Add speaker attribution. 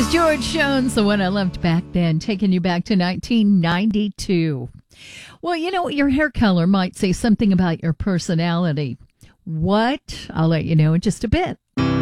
Speaker 1: is George Jones, the one I loved back then, taking you back to 1992. Well, you know, your hair color might say something about your personality. What? I'll let you know in just a bit.